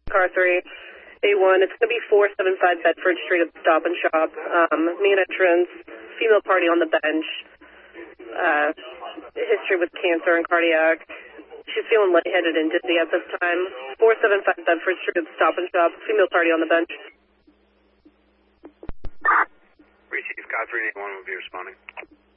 car 3, A1. It's going to be 475 Bedford Street at the Stop and Shop. Main entrance, female party on the bench. History with cancer and cardiac. She's feeling lightheaded and dizzy at this time. 475 Bedford Street at the Stop and Shop. Female party on the bench. Receive, car 3 and A1 will be responding.